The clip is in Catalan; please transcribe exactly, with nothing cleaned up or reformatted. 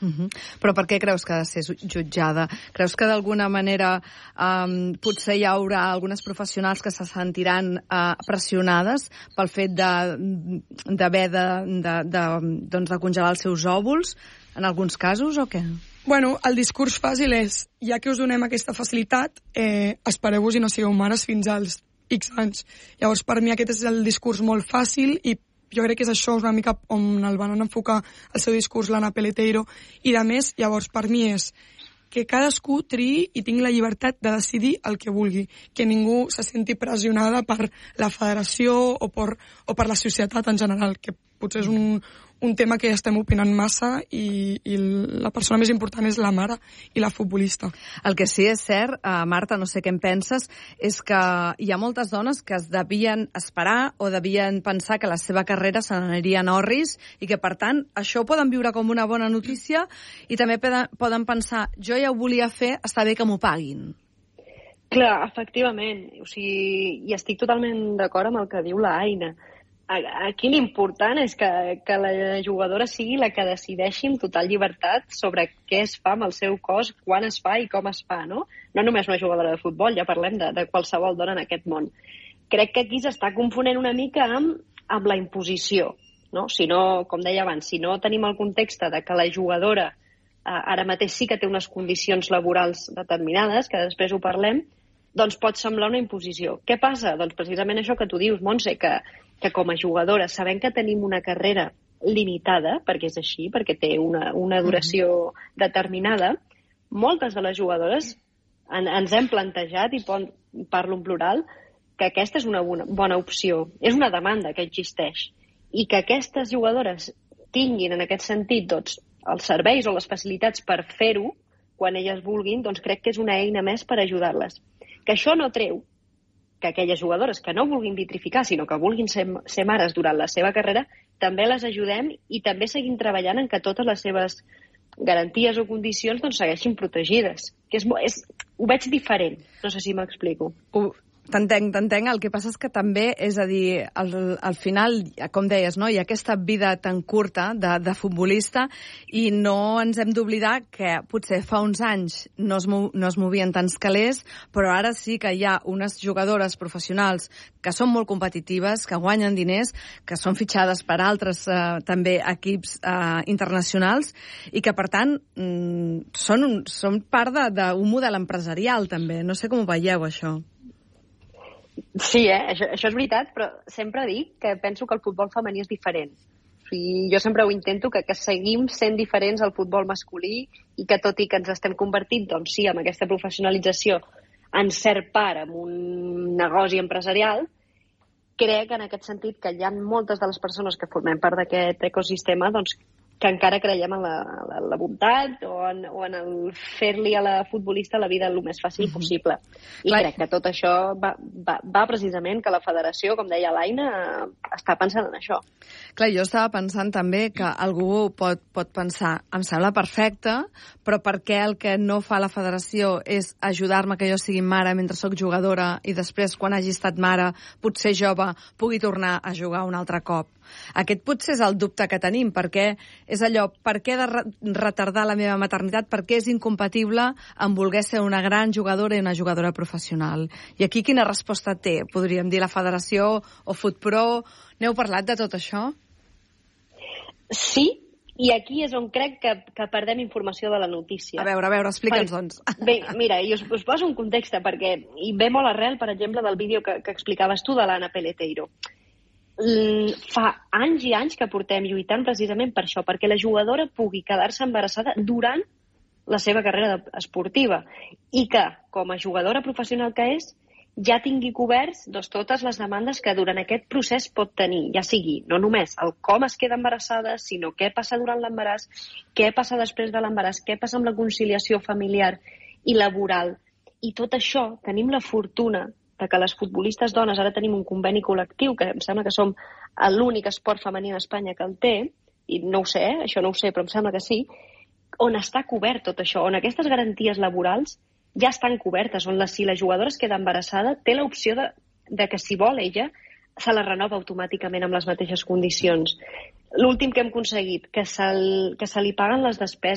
Uh-huh. Però per què creus que ha de ser jutjada? Creus que d'alguna manera um, potser hi haurà algunes professionals que se sentiran uh, pressionades pel fet d'haver de, de, de, de, doncs de congelar els seus òvuls, en alguns casos, o què? Bueno, el discurs fàcil és, ja que us donem aquesta facilitat, eh, espereu-vos i no sigueu mares fins als X anys. Llavors, per mi aquest és el discurs molt fàcil i jo crec que és això una mica on el van enfocar el seu discurs l'Anna Peleteiro, i a més, llavors, per mi és que cadascú triï i tingui la llibertat de decidir el que vulgui, que ningú se senti pressionada per la federació o per, o per la societat en general, que potser és un, un tema que estem opinant massa i, i la persona més important és la mare i la futbolista. El que sí és cert, uh, Marta, no sé què en penses, és que hi ha moltes dones que es devien esperar o devien pensar que la seva carrera se n'aniria en orris i que, per tant, això ho poden viure com una bona notícia i també poden pensar, jo ja ho volia fer, està bé que m'ho paguin. Clar, efectivament. O sigui, i estic totalment d'acord amb el que diu la Aina. Aquí l'important és que, que la jugadora sigui la que decideixi amb total llibertat sobre què es fa amb el seu cos, quan es fa i com es fa, no? No només una jugadora de futbol, ja parlem de, de qualsevol dona en aquest món. Crec que aquí s'està confonent una mica amb, amb la imposició, no? Si no, com deia abans, si no tenim el context de que la jugadora eh, ara mateix sí que té unes condicions laborals determinades, que després ho parlem, doncs pot semblar una imposició. Què passa? Doncs precisament això que tu dius, Montse, que, que com a jugadora, sabent que tenim una carrera limitada, perquè és així, perquè té una, una duració uh-huh. determinada, moltes de les jugadores en, ens hem plantejat, i pon, parlo en plural, que aquesta és una bona, bona opció. És una demanda que existeix. I que aquestes jugadores tinguin, en aquest sentit, doncs, els serveis o les facilitats per fer-ho, quan elles vulguin, doncs crec que és una eina més per ajudar-les. Que això no treu que aquelles jugadores que no vulguin vitrificar, sinó que vulguin ser, ser mares durant la seva carrera, també les ajudem i també seguim treballant en que totes les seves garanties o condicions doncs, segueixin protegides. Que és, és, ho veig diferent, no sé si m'explico. Uh. T'entenc, t'entenc. El que passa és que també, és a dir, al, al final, com deies, no? Hi ha aquesta vida tan curta de, de futbolista i no ens hem d'oblidar que potser fa uns anys no es, mov, no es movien tants calés, però ara sí que hi ha unes jugadores professionals que són molt competitives, que guanyen diners, que són fitxades per altres eh, també equips eh, internacionals i que, per tant, mm, són, un, són part d'un model empresarial, també. No sé com ho veieu, això. Sí, eh? això, això és veritat, però sempre dic que penso que el futbol femení és diferent. O sigui, jo sempre ho intento, que, que seguim sent diferents al futbol masculí i que tot i que ens estem convertint, doncs sí, amb aquesta professionalització, en cert part, en un negoci empresarial, crec en aquest sentit que hi ha moltes de les persones que formem part d'aquest ecosistema doncs, que encara creiem en la, la, la bondat o en, o en el fer-li a la futbolista la vida el més fàcil uh-huh. possible. I Clar. crec que tot això va, va, va precisament que la federació, com deia l'Aina, està pensant en això. Clar, jo estava pensant també que algú pot, pot pensar, em sembla perfecte, però per què el que no fa la federació és ajudar-me que jo sigui mare mentre sóc jugadora i després, quan hagi estat mare, potser jove, pugui tornar a jugar un altre cop? Aquest potser és el dubte que tenim, perquè és allò, per què de retardar la meva maternitat, per què és incompatible amb voler ser una gran jugadora i una jugadora professional? I aquí quina resposta té? Podríem dir la federació o FutPro? N'heu parlat de tot això? Sí, i aquí és on crec que, que perdem informació de la notícia. A veure, a veure, explica'ns, doncs. Bé, mira, i us, us poso un context, perquè hi ve molt arrel, per exemple, del vídeo que, que explicaves tu de l'Anna Peleteiro. Fa anys i anys que portem lluitant precisament per això, perquè la jugadora pugui quedar-se embarassada durant la seva carrera esportiva i que, com a jugadora professional que és, ja tingui coberts doncs, totes les demandes que durant aquest procés pot tenir, ja sigui no només el com es queda embarassada, sinó què passa durant l'embaràs, què passa després de l'embaràs, què passa amb la conciliació familiar i laboral. I tot això tenim la fortuna de que les futbolistes dones, ara tenim un conveni col·lectiu, que em sembla que som l'únic esport femení en Espanya que el té, i no ho sé, eh? això no ho sé, però em sembla que sí, on està cobert tot això, on aquestes garanties laborals ja estan cobertes, on la, si la jugadora es queda embarassada, té l'opció de, de que si vol ella, se la renova automàticament amb les mateixes condicions. L'últim que hem aconseguit, que se, que se li paguen les despeses